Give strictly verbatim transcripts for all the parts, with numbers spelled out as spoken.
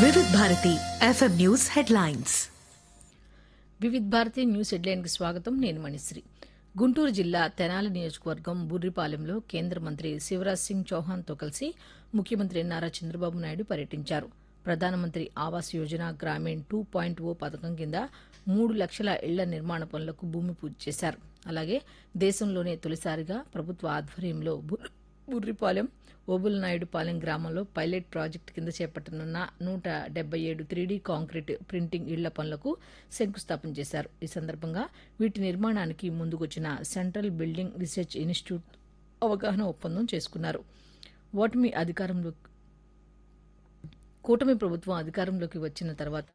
వివిధ Bharati FM news headlines. వివిధ Bharati news హెడ్లైన్కి స్వాగతం. నేను మణిశ్రీ. గుంటూరు జిల్లా తెనాలి నియోజకవర్గం బుర్రిపాలెంలో కేంద్ర మంత్రి శివరాజ్ సింగ్ చౌహాన్తో కలిసి ముఖ్యమంత్రి నారా చంద్రబాబు నాయుడు పర్యటించారు. ప్రధానమంత్రి ఆవాస్ యోజన గ్రామీణ్ టూ పాయింట్ ఓ పథకం కింద మూడు లక్షల ఇళ్ల నిర్మాణ పనులకు భూమి పూజ చేశారు. అలాగే దేశంలోనే తొలిసారిగా ప్రభుత్వ ఆధ్వర్యంలో బుర్రిపాలెం ఓబులనాయుడుపాలెం గ్రామంలో పైలట్ ప్రాజెక్టు కింద చేపట్టనున్న నూట డెబ్బై ఏడు త్రీడీ కాంక్రీట్ ప్రింటింగ్ ఇళ్ల పనులకు శంకుస్థాపన చేశారు. ఈ సందర్భంగా వీటి నిర్మాణానికి ముందుకొచ్చిన సెంట్రల్ బిల్డింగ్ రీసెర్చ్ ఇన్స్టిట్యూట్ అవగాహన ఒప్పందం చేసుకున్నారు. ఓటమి అధికారంలో కూటమి ప్రభుత్వం అధికారంలోకి వచ్చిన తర్వాత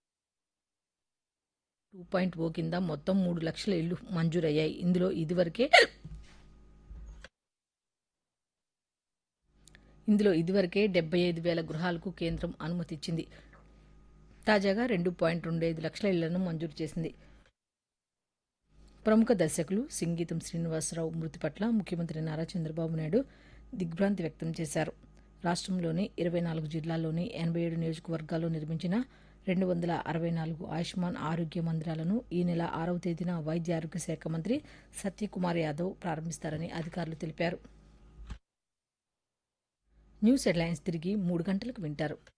టూ పాయింట్ ఓ కింద మొత్తం మూడు లక్షల ఇళ్లు మంజూరయ్యాయి. ఇందులో ఇదివరకే ఇందులో ఇదివరకే డెబ్బై ఐదు వేల గృహాలకు కేంద్రం అనుమతిచ్చింది. తాజాగా రెండు పాయింట్ రెండు ఐదు లక్షల ఇళ్లను మంజూరు చేసింది. ప్రముఖ దర్శకులు సింగీతం శ్రీనివాసరావు మృతి పట్ల ముఖ్యమంత్రి నారా చంద్రబాబు నాయుడు దిగ్భ్రాంతి వ్యక్తం చేశారు. రాష్ట్రంలోని ఇరవై నాలుగు జిల్లాల్లోని ఎనభై ఏడు నియోజకవర్గాల్లో నిర్మించిన రెండు వందల అరవై నాలుగు ఆయుష్మాన్ ఆరోగ్య మందిరాలను ఈ నెల ఆరవ తేదీన వైద్య ఆరోగ్య శాఖ మంత్రి సత్యకుమార్ యాదవ్ ప్రారంభిస్తారని అధికారులు తెలిపారు. న్యూస్ హెడ్లైన్స్ తిరిగి మూడు గంటలకు వింటారు.